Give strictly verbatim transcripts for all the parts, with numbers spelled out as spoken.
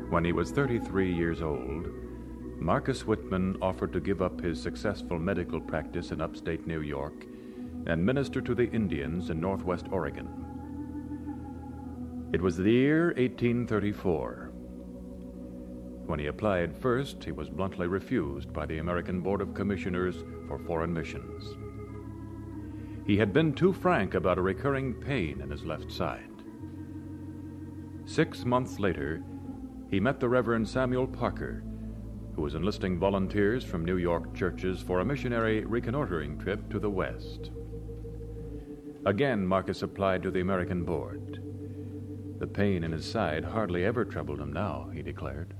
When he was thirty-three years old, Marcus Whitman offered to give up his successful medical practice in upstate New York and minister to the Indians in northwest Oregon. It was the year eighteen thirty-four. When he applied first, he was bluntly refused by the American Board of Commissioners for Foreign Missions. He had been too frank about a recurring pain in his left side. Six months later, he met the Reverend Samuel Parker, who was enlisting volunteers from New York churches for a missionary reconnoitering trip to the West. Again, Marcus applied to the American Board. The pain in his side hardly ever troubled him now, he declared.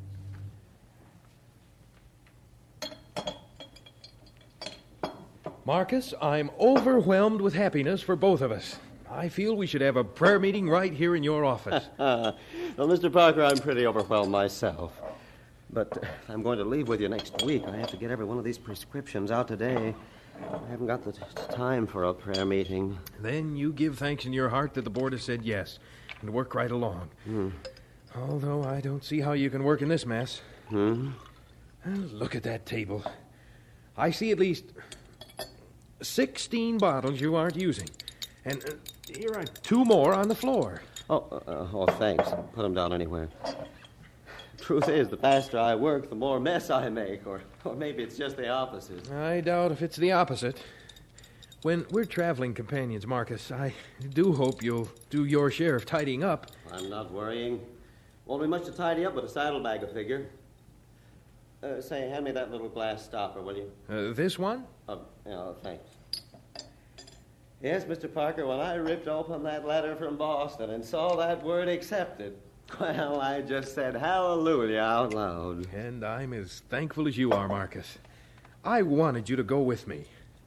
Marcus, I'm overwhelmed with happiness for both of us. I feel we should have a prayer meeting right here in your office. Well, Mister Parker, I'm pretty overwhelmed myself. But I'm going to leave with you next week. I have to get every one of these prescriptions out today. I haven't got the t- time for a prayer meeting. Then you give thanks in your heart that the board has said yes, and work right along. Hmm. Although I don't see how you can work in this mess. Hmm? Well, look at that table. I see at least sixteen bottles you aren't using. And uh, here are two more on the floor. Oh, uh, oh, thanks. Put them down anywhere. Truth is, the faster I work, the more mess I make. Or, or maybe it's just the opposite. I doubt if it's the opposite. When we're traveling companions, Marcus, I do hope you'll do your share of tidying up. I'm not worrying. Won't be much to tidy up, but a saddlebag will figure. Uh, say, hand me that little glass stopper, will you? Uh, this one? Oh, yeah, thanks. Yes, Mister Parker, when I ripped open that letter from Boston and saw that word accepted, well, I just said hallelujah out loud. And I'm as thankful as you are, Marcus. I wanted you to go with me.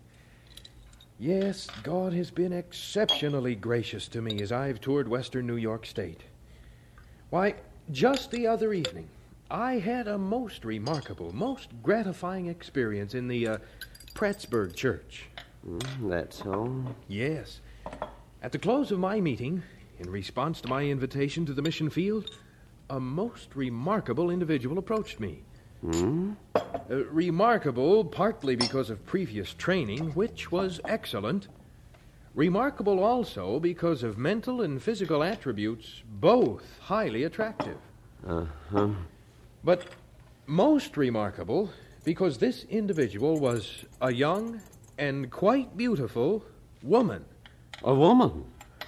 Yes, God has been exceptionally gracious to me as I've toured western New York State. Why, just the other evening, I had a most remarkable, most gratifying experience in the uh, Prattsburg Church. Mm, that's so? Yes. At the close of my meeting, in response to my invitation to the mission field, a most remarkable individual approached me. Hmm? Uh, remarkable partly because of previous training, which was excellent. Remarkable also because of mental and physical attributes, both highly attractive. Uh-huh. But most remarkable because this individual was a young and quite beautiful woman. A woman?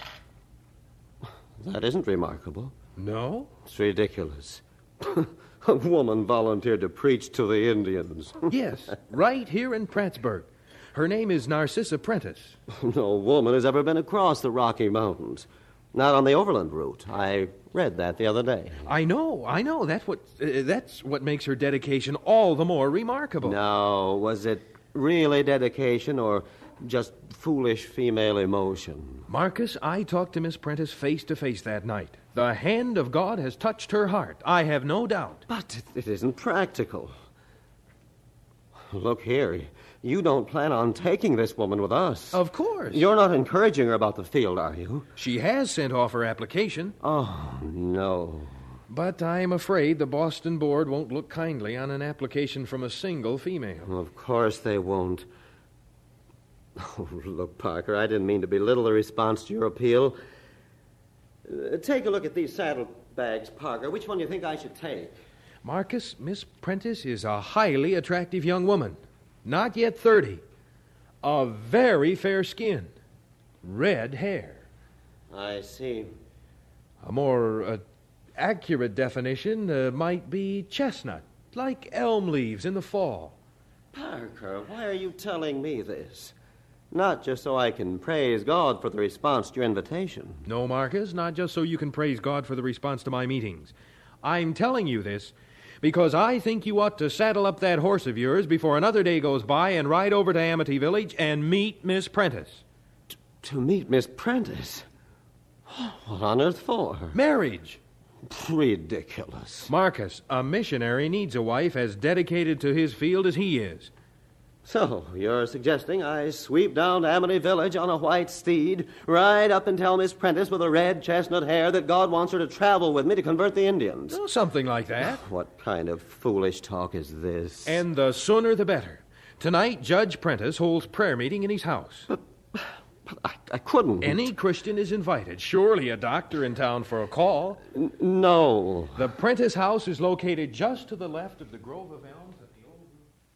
That isn't remarkable. No? It's ridiculous. A woman volunteered to preach to the Indians. Yes, right here in Prattsburg. Her name is Narcissa Prentice. No woman has ever been across the Rocky Mountains. Not on the overland route. I read that the other day. I know, I know. That's what uh, that's what makes her dedication all the more remarkable. No, was it really dedication or just foolish female emotion? Marcus, I talked to Miss Prentice face to face that night. The hand of God has touched her heart. I have no doubt. But it isn't practical. Look here. You don't plan on taking this woman with us. Of course. You're not encouraging her about the field, are you? She has sent off her application. Oh, no. But I'm afraid the Boston Board won't look kindly on an application from a single female. Well, of course they won't. Oh, look, Parker, I didn't mean to belittle the response to your appeal. Uh, take a look at these saddlebags, Parker. Which one do you think I should take? Marcus, Miss Prentice is a highly attractive young woman. Not yet thirty. A very fair skin. Red hair. I see. A more uh, accurate definition uh, might be chestnut, like elm leaves in the fall. Parker, why are you telling me this? Not just so I can praise God for the response to your invitation. No, Marcus, not just so you can praise God for the response to my meetings. I'm telling you this because I think you ought to saddle up that horse of yours before another day goes by and ride over to Amity Village and meet Miss Prentice. T- to meet Miss Prentice? What on earth for? Marriage. Ridiculous. Marcus, a missionary needs a wife as dedicated to his field as he is. So, you're suggesting I sweep down to Amity Village on a white steed, ride up and tell Miss Prentice with a red chestnut hair that God wants her to travel with me to convert the Indians? Oh, something like that. What kind of foolish talk is this? And the sooner the better. Tonight, Judge Prentice holds prayer meeting in his house. But, but I, I couldn't. Any Christian is invited. Surely a doctor in town for a call. N- no. The Prentice house is located just to the left of the grove of elms at the old...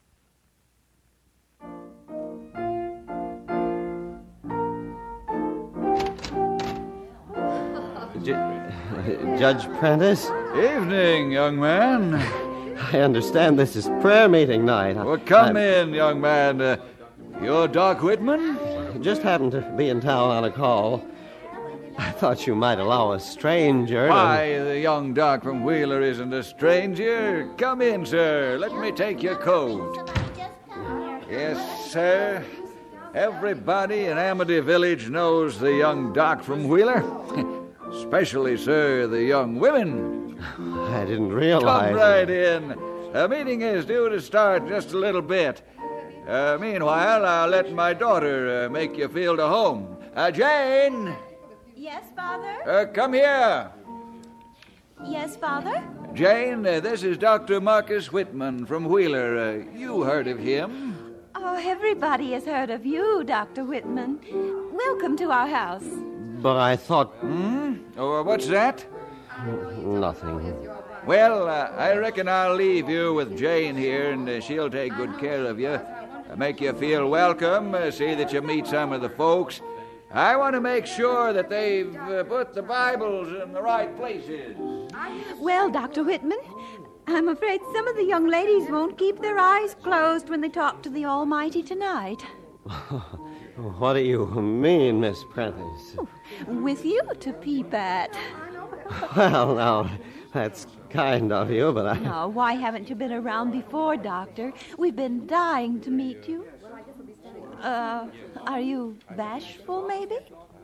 J- Judge Prentice? Evening, young man. I understand this is prayer meeting night. Well, come I, in, young man. Uh, you're Doc Whitman? Just happened to be in town on a call. I thought you might allow a stranger to... Why, the young Doc from Wheeler isn't a stranger. Come in, sir. Let me take your coat. Yes, sir. Everybody in Amity Village knows the young Doc from Wheeler. Especially, sir, the young women. I didn't realize... Come right in. The meeting is due to start just a little bit. Uh, meanwhile, I'll let my daughter uh, make you feel to home. Uh, Jane! Yes, Father? Uh, come here. Yes, Father? Jane, uh, this is Doctor Marcus Whitman from Wheeler. Uh, you heard of him? Oh, everybody has heard of you, Doctor Whitman. Welcome to our house. But I thought... Hmm? Oh, what's that? Nothing. Well, uh, I reckon I'll leave you with Jane here, and uh, she'll take good care of you. Uh, make you feel welcome, uh, see that you meet some of the folks. I want to make sure that they've uh, put the Bibles in the right places. Well, Doctor Whitman, I'm afraid some of the young ladies won't keep their eyes closed when they talk to the Almighty tonight. What do you mean, Miss Prentice? With you to peep at. Well, now, that's kind of you, but I... Now, why haven't you been around before, Doctor? We've been dying to meet you. Uh, are you bashful, maybe?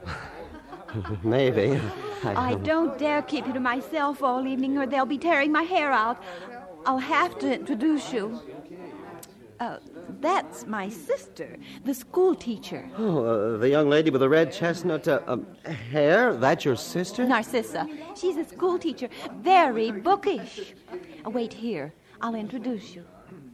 Maybe. I don't dare keep you to myself all evening, or they'll be tearing my hair out. I'll have to introduce you. Uh, that's my sister, the school teacher. Oh, uh, the young lady with the red chestnut uh, um, hair? That's your sister? Narcissa. She's a school teacher. Very bookish. Uh, wait here. I'll introduce you.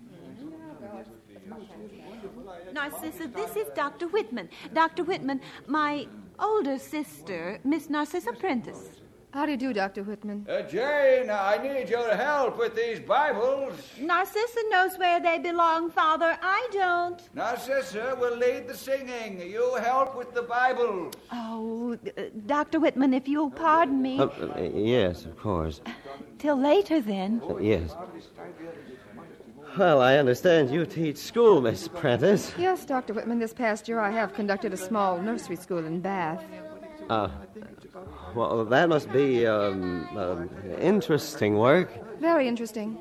Narcissa, this is Doctor Whitman. Doctor Whitman, my older sister, Miss Narcissa Prentice. How do you do, Doctor Whitman? Uh, Jane, I need your help with these Bibles. Narcissa knows where they belong, Father. I don't. Narcissa will lead the singing. You help with the Bibles. Oh, uh, Doctor Whitman, if you'll pardon me. Uh, uh, yes, of course. Till later, then. Uh, yes. Well, I understand you teach school, Miss Prentice. Yes, Doctor Whitman. This past year I have conducted a small nursery school in Bath. Uh, well, that must be um, um, interesting work. Very interesting.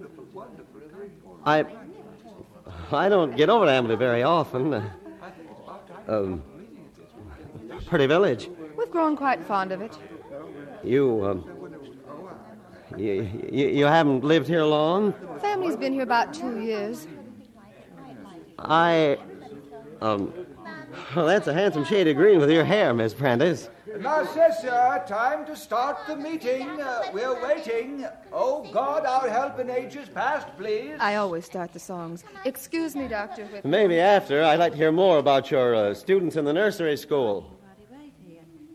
I I don't get over to Amity very often. Uh, um, pretty village. We've grown quite fond of it. You, um, you, you, you haven't lived here long? Family's been here about two years. I, um, well, that's a handsome shade of green with your hair, Miss Prentice. Narcissa, time to start the meeting. Uh, we're waiting. Oh, God, our help in ages past, please. I always start the songs. Excuse me, Doctor Whitman. Maybe after. I'd like to hear more about your uh, students in the nursery school.